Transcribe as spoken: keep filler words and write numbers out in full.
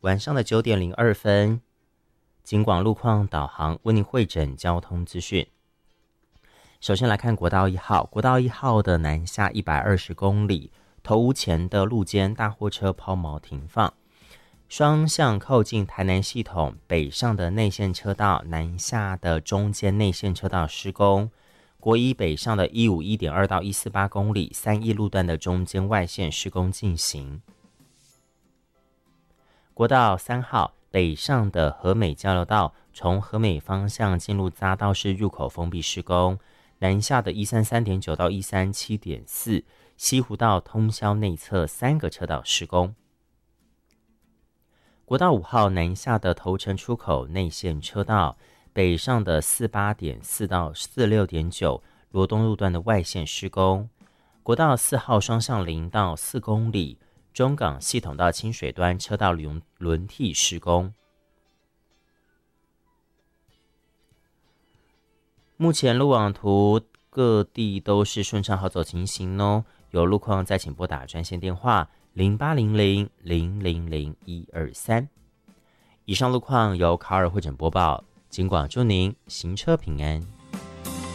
晚上的九点零二分，警广路况导航为您汇整交通资讯。首先来看国道一号，国道一号的南下一百二十公里，头屋前的路肩大货车抛锚停放，双向靠近台南系统北上的内线车道，南下的中间内线车道施工。国一北上的一五一点二到一四八公里，三义路段的中间外线施工进行。国道三号北上的和美交流道，从和美方向进入匝道市入口封闭施工，南下的一三三点九到一三七点四，西湖道通霄内侧三个车道施工。国道五号南下的头城出口内线车道，北上的四八点四到四六点九，罗东路段的外线施工。国道四号双向零到四公里，中港系统到清水端车道轮轮替施工。目前路网图各地都是顺畅好走情形哦，有路况再请拨打专线电话零八零零零零零一二三。以上路况由卡尔汇整播报，警广祝您行车平安。